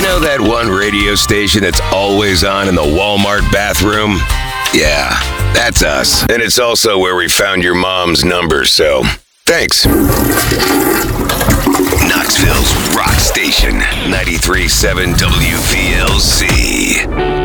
know that one radio station that's always on in the Walmart bathroom? Yeah, that's us. And it's also where we found your mom's number, so thanks. Knoxville's rock station, 93.7 WVLC.